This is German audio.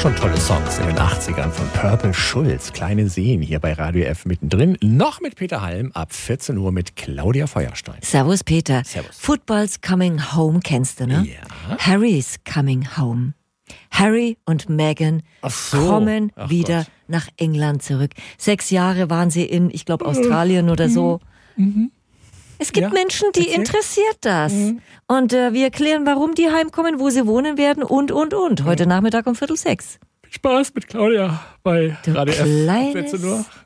Schon tolle Songs in den 80ern von Purple Schulz. Kleine Seen hier bei Radio F mittendrin. Noch mit Peter Halm ab 14 Uhr mit Claudia Feuerstein. Servus Peter. Servus. Football's Coming Home kennst du, ne? Ja. Harry's Coming Home. Harry und Meghan kommen wieder nach England zurück. 6 Jahre waren sie in, ich glaube, Australien oder so. Es gibt Menschen, die interessiert das. Und wir erklären, warum die heimkommen, wo sie wohnen werden und. Heute Nachmittag um 5:45. Viel Spaß mit Claudia bei Radio F. 14 Uhr.